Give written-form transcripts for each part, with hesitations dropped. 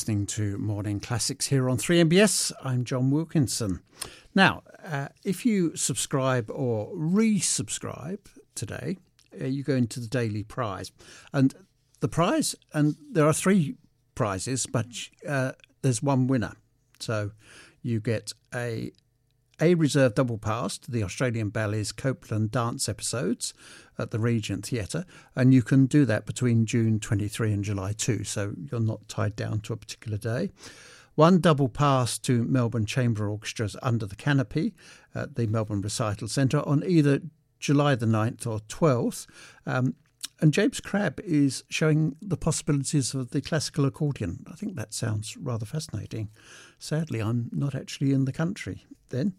listening to Morning Classics here on 3MBS. I'm John Wilkinson. Now, if you subscribe or resubscribe today, you go into the daily prize. And the prize, and there are 3 prizes, but there's one winner. So you get a reserve double pass to the Australian Ballet's Copeland dance episodes at the Regent Theatre, and you can do that between June 23 and July 2, so you're not tied down to a particular day. 1 double pass to Melbourne Chamber Orchestra's Under the Canopy at the Melbourne Recital Centre on either July the 9th or 12th. And James Crabb is showing the possibilities of the classical accordion. I think that sounds rather fascinating. Sadly, I'm not actually in the country then.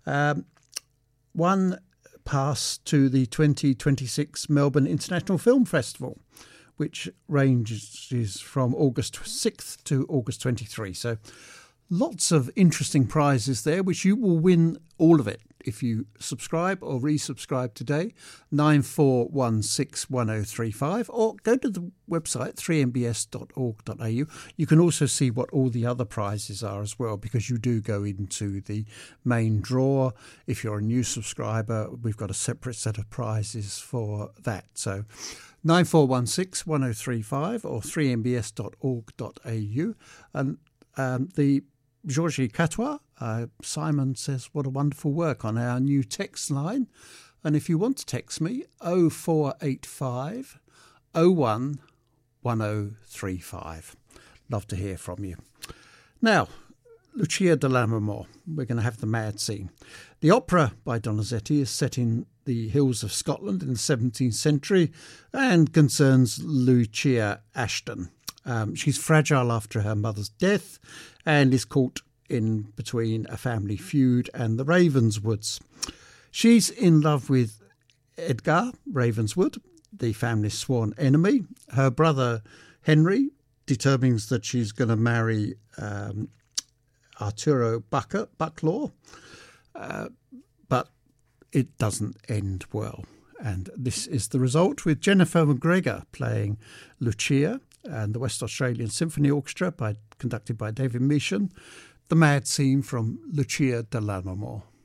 1 pass to the 2026 Melbourne International Film Festival, which ranges from August 6th to August 23. So lots of interesting prizes there, which you will win all of it if you subscribe or resubscribe today, 94161035, or go to the website 3mbs.org.au. You can also see what all the other prizes are as well, because you do go into the main draw. If you're a new subscriber, we've got a separate set of prizes for that. So 94161035 or 3mbs.org.au. And the Georgie Catois, Simon says, what a wonderful work on our new text line. And if you want to text me, 0485 01 1035. Love to hear from you. Now, Lucia di Lammermoor, we're going to have the mad scene. The opera by Donizetti is set in the hills of Scotland in the 17th century and concerns Lucia Ashton. She's fragile after her mother's death and is caught in between a family feud and the Ravenswoods. She's in love with Edgar Ravenswood, the family's sworn enemy. Her brother Henry determines that she's going to marry Arturo Bucklaw, but it doesn't end well. And this is the result, with Jennifer McGregor playing Lucia and the West Australian Symphony Orchestra conducted by David Meashan. The mad scene from Lucia di Lammermoor.